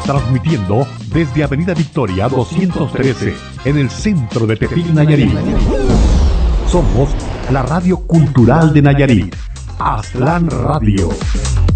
transmitiendo desde Avenida Victoria 213, en el centro de Tepic, Nayarit. Somos la radio cultural de Nayarit, Aztlán Radio.